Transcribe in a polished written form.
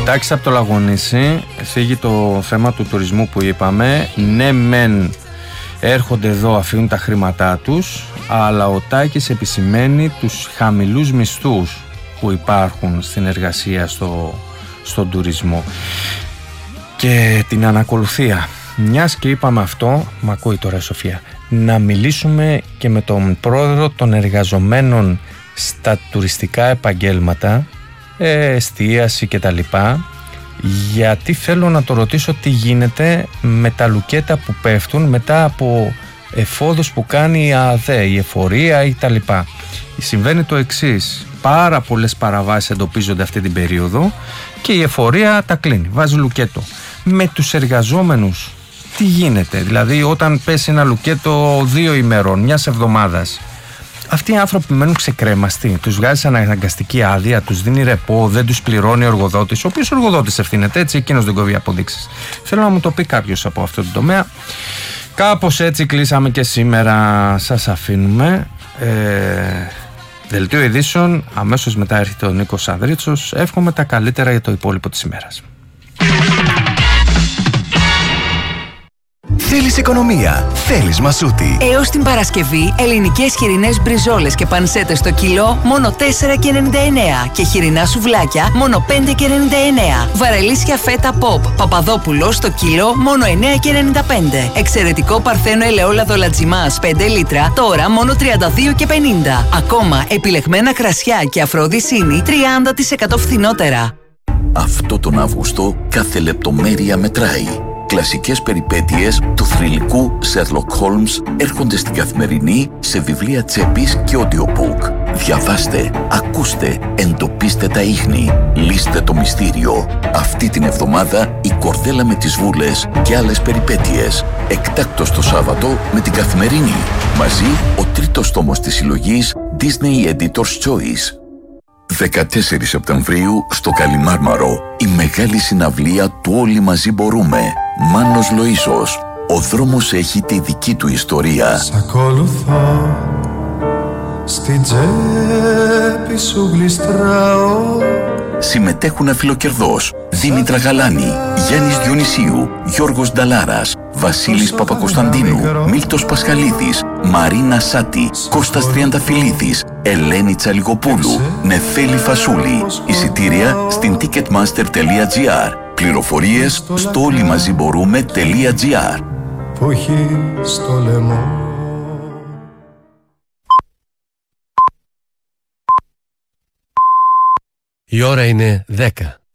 Τάκης από το Λαγονήσι, θίγει το θέμα του τουρισμού που είπαμε. Ναι μεν έρχονται εδώ, αφήνουν τα χρήματά τους, αλλά ο Τάκης επισημαίνει τους χαμηλούς μισθούς που υπάρχουν στην εργασία στον τουρισμό και την ανακολουθία. Μιας και είπαμε αυτό, μ' ακούει τώρα η Σοφία, να μιλήσουμε και με τον πρόεδρο των εργαζομένων στα τουριστικά επαγγέλματα, εστίαση και τα λοιπά, γιατί θέλω να το ρωτήσω τι γίνεται με τα λουκέτα που πέφτουν μετά από εφόδους που κάνει η ΑΔΕ, η εφορία ή τα λοιπά. Συμβαίνει το εξής: πάρα πολλές παραβάσεις εντοπίζονται αυτή την περίοδο και η εφορία τα κλείνει, βάζει λουκέτο. Με τους εργαζόμενους τι γίνεται? Δηλαδή όταν πέσει ένα λουκέτο 2 ημερών, μιας εβδομάδας, αυτοί οι άνθρωποι μένουν ξεκρέμαστοι, τους βγάζει αναγκαστική άδεια, τους δίνει ρεπό, δεν τους πληρώνει ο εργοδότης, ο οποίος ο εργοδότης ευθύνεται, έτσι, εκείνος δεν κόβει αποδείξεις. Θέλω να μου το πει κάποιος από αυτό το τομέα. Κάπως έτσι κλείσαμε και σήμερα, σας αφήνουμε. Δελτίο ειδήσεων, αμέσως μετά έρχεται ο Νίκος Ανδρίτσος. Εύχομαι τα καλύτερα για το υπόλοιπο της ημέρας. Θέλεις οικονομία, θέλεις Μασούτη. Έως την Παρασκευή, ελληνικές χοιρινές μπριζόλες και πανσέτες στο κιλό μόνο 4,99 και χοιρινά σουβλάκια μόνο 5,99. Βαρελίσια φέτα ποπ Παπαδόπουλο στο κιλό μόνο 9,95. Εξαιρετικό παρθένο ελαιόλαδο λατζιμάς 5 λίτρα τώρα μόνο 32,50. Ακόμα επιλεγμένα κρασιά και αφροδισίνη 30% φθηνότερα. Αυτό τον Αύγουστο κάθε λεπτομέρεια μετράει. Κλασικές περιπέτειες του θρυλικού Sherlock Holmes έρχονται στην Καθημερινή σε βιβλία τσέπης και audiobook. Διαβάστε, ακούστε, εντοπίστε τα ίχνη, λύστε το μυστήριο. Αυτή την εβδομάδα η Κορδέλα με τις Βούλες και άλλες περιπέτειες. Εκτάκτος το Σάββατο με την Καθημερινή. Μαζί ο τρίτος τόμος της συλλογής Disney Editor's Choice. 14 Σεπτεμβρίου στο Καλιμάρμαρο, η μεγάλη συναυλία του Όλοι Μαζί Μπορούμε. Μάνος Λοΐσος. Ο δρόμος έχει τη δική του ιστορία. Σ' ακολουθώ, στην τσέπη σου γλιστράω. Συμμετέχουν αφιλοκερδός Δήμητρα Γαλάνη, Γιάννης Διονυσίου, Γιώργος Νταλάρας, Βασίλης Παπακοσταντίνου, Μίλτος Πασχαλίδης, Μαρίνα Σάτη, Κώστας Τριανταφυλλίδης, Ελένη Τσαλιγοπούλου, Νεφέλη Φασούλη. Εισιτήρια στην ticketmaster.gr. Πληροφορίες στο όλοιμαζιμπορούμε.gr. Που έχει στο λαιμό. Η ώρα είναι 10.